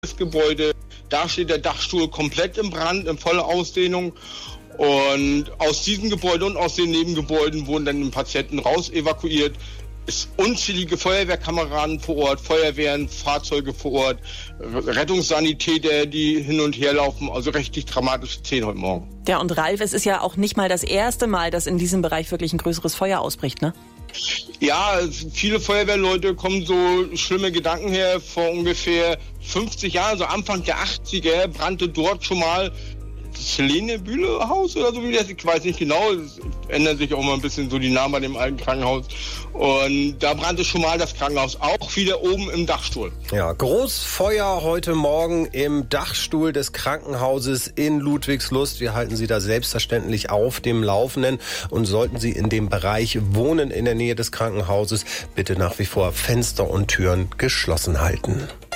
Das Gebäude, da steht der Dachstuhl komplett im Brand, in voller Ausdehnung. Und aus diesem Gebäude und aus den Nebengebäuden wurden dann die Patienten raus evakuiert. Es unzählige Feuerwehrkameraden vor Ort, Feuerwehren, Fahrzeuge vor Ort, Rettungssanitäter, die hin und her laufen. Also richtig dramatische Szene heute Morgen. Ja, und Ralf, es ist ja auch nicht mal das erste Mal, dass in diesem Bereich wirklich ein größeres Feuer ausbricht, ne? Ja, viele Feuerwehrleute kommen so schlimme Gedanken her. Vor ungefähr 50 Jahren, so Anfang der 80er, brannte dort schon mal das Helene-Bühle-Haus oder so wie das, ich weiß nicht genau, es ändern sich auch mal ein bisschen so die Namen bei dem alten Krankenhaus. Und da brannte schon mal das Krankenhaus, auch wieder oben im Dachstuhl. Ja, Großfeuer heute Morgen im Dachstuhl des Krankenhauses in Ludwigslust. Wir halten Sie da selbstverständlich auf dem Laufenden. Und sollten Sie in dem Bereich wohnen, in der Nähe des Krankenhauses, bitte nach wie vor Fenster und Türen geschlossen halten.